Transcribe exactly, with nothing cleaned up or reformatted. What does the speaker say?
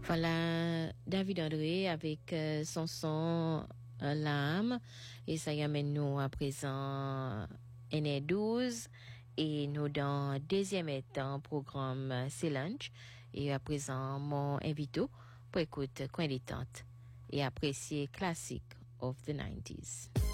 Voilà, David André avec euh, son son euh, L'âme. Et ça y amène nous à présent N R douze. Et nous dans deuxième état programme euh, C'est Lunch. Et à présent, mon invito pour écouter Coin détente et apprécier classique of the nineties.